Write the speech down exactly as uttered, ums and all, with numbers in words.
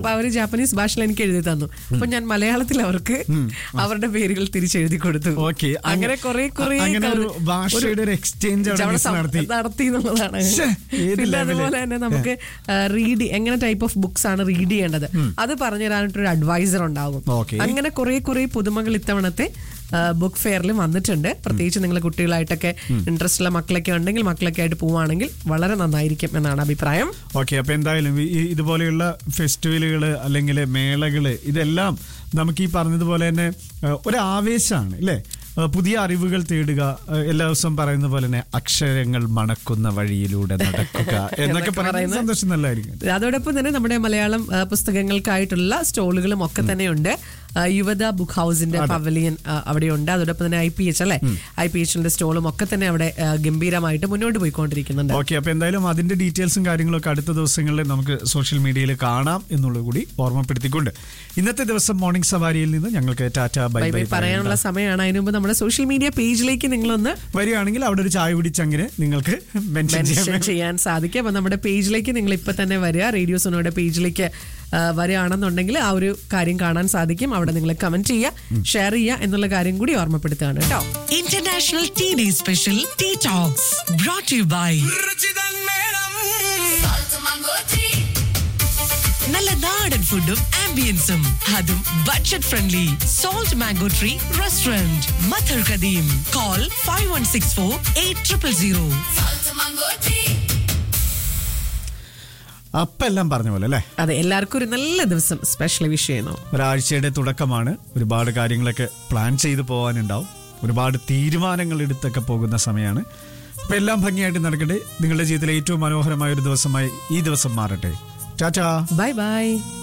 അവര് ജാപ്പനീസ് ഭാഷയിൽ എനിക്ക് എഴുതി തന്നു. അപ്പൊ ഞാൻ മലയാളത്തിൽ അവർക്ക് അവരുടെ പേരുകൾ തിരിച്ചെഴുതി കൊടുത്തു. അങ്ങനെ കുറെ കുറെ നടത്തി എന്നുള്ളതാണ്. പിന്നെ അതുപോലെ തന്നെ നമുക്ക് റീഡ് എങ്ങനെ ടൈപ്പ് ഓഫ് ബുക്സ് ആണ് റീഡ് ചെയ്യേണ്ടത് അത് പറഞ്ഞു തരാനായിട്ടൊരു അഡ്വൈസർ ഉണ്ടാകും. അങ്ങനെ കുറെ കുറെ പുതുമകൾ ഇത്തവണത്തെ ബുക്ക് ഫെയറിൽ വന്നിട്ടുണ്ട്. പ്രത്യേകിച്ച് നിങ്ങൾ കുട്ടികളായിട്ടൊക്കെ ഇൻട്രസ്റ്റ് ഉള്ള മക്കളൊക്കെ ഉണ്ടെങ്കിൽ മക്കളൊക്കെ ആയിട്ട് പോവുകയാണെങ്കിൽ വളരെ നന്നായിരിക്കും എന്നാണ് അഭിപ്രായം. ഓക്കെ, അപ്പൊ എന്തായാലും ഇതുപോലെയുള്ള ഫെസ്റ്റിവലുകള് അല്ലെങ്കിൽ മേളകള് ഇതെല്ലാം നമുക്ക് ഈ പറഞ്ഞതുപോലെ തന്നെ ഒരു ആവേശമാണ് അല്ലേ? പുതിയ അറിവുകൾ തേടുക, എല്ലാ ദിവസവും പറയുന്ന പോലെ തന്നെ അക്ഷരങ്ങൾ മണക്കുന്ന വഴിയിലൂടെ നടക്കുക എന്നൊക്കെ പറയുന്നത് സന്തോഷം നല്ലതായിരിക്കും. അതോടൊപ്പം തന്നെ നമ്മുടെ മലയാളം പുസ്തകങ്ങൾക്കായിട്ടുള്ള സ്റ്റോളുകളും ഒക്കെ തന്നെയുണ്ട്. യുവത ബുക്ക് ഹൗസിന്റെ പവലിയൻ അവിടെയുണ്ട്. അതോടൊപ്പം തന്നെ ഐ പി എച്ച് അല്ലെ ഐ പി എച്ചിന്റെ സ്റ്റോളും ഒക്കെ തന്നെ അവിടെ ഗംഭീരമായിട്ട് മുന്നോട്ട് പോയിക്കൊണ്ടിരിക്കുന്നുണ്ട്. ഓക്കെ, അപ്പൊ എന്തായാലും അതിന്റെ ഡീറ്റെയിൽസും കാര്യങ്ങളൊക്കെ അടുത്ത ദിവസങ്ങളിൽ നമുക്ക് സോഷ്യൽ മീഡിയയിൽ കാണാം എന്നുള്ളത് കൂടി ഓർമ്മപ്പെടുത്തിക്കൊണ്ട് ഇന്നത്തെ ദിവസം മോർണിംഗ് സവാരിയിൽ നിന്ന് ഞങ്ങൾക്ക് ടാറ്റ ബൈ ബൈ പറയാനുള്ള സമയമാണ്. അതിനു മുമ്പ് നമ്മുടെ സോഷ്യൽ മീഡിയ പേജിലേക്ക് നിങ്ങളൊന്ന് വരികയാണെങ്കിൽ അവിടെ ഒരു ചായ കുടിച്ചങ്ങനെ നിങ്ങൾക്ക് മെൻഷൻ ചെയ്യാൻ സാധിക്കും. അപ്പൊ നമ്മുടെ പേജിലേക്ക് നിങ്ങൾ ഇപ്പൊ തന്നെ വരിക. റേഡിയോ സോണോയുടെ പേജിലേക്ക് വരികയാണെന്നുണ്ടെങ്കിൽ ആ ഒരു കാര്യം കാണാൻ സാധിക്കും. അവിടെ നിങ്ങൾ കമന്റ് ചെയ്യുക, ഷെയർ ചെയ്യുക എന്നുള്ള കാര്യം കൂടി ഓർമ്മപ്പെടുത്തുകയാണ് കേട്ടോ. International tea day special tea talks brought you by നല്ല നാടൻ ഫുഡും ആംബിയൻസും അതും budget friendly. Salt mango tree restaurant മഥർ കദീം. Call five one six four eight triple zero. അപ്പൊ എല്ലാം പറഞ്ഞ പോലെ അല്ലേ? അതെ, എല്ലാവർക്കും ഒരു നല്ല ദിവസം സ്പെഷ്യൽ വിഷ് ചെയ്യുന്നു. ഒരാഴ്ചയുടെ തുടക്കമാണ്. ഒരുപാട് കാര്യങ്ങളൊക്കെ പ്ലാൻ ചെയ്ത് പോകാനുണ്ടാവും. ഒരുപാട് തീരുമാനങ്ങൾ എടുത്തൊക്കെ പോകുന്ന സമയമാണ്. അപ്പൊ എല്ലാം ഭംഗിയായിട്ട് നടക്കട്ടെ. നിങ്ങളുടെ ജീവിതത്തിലെ ഏറ്റവും മനോഹരമായ ഒരു ദിവസമായി ഈ ദിവസം മാറട്ടെ. Tata, bye bye.